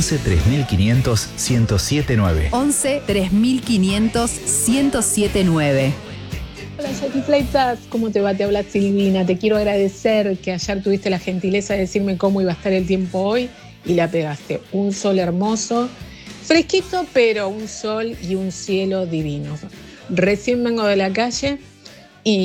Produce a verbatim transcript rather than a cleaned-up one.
once tres mil quinientos ciento siete nueve. once tres mil quinientos ciento siete nueve. Hola Chatiflightas, ¿cómo te va? Te habla Silvina. Te quiero agradecer que ayer tuviste la gentileza de decirme cómo iba a estar el tiempo hoy y la pegaste. Un sol hermoso, fresquito, pero un sol y un cielo divinos. Recién vengo de la calle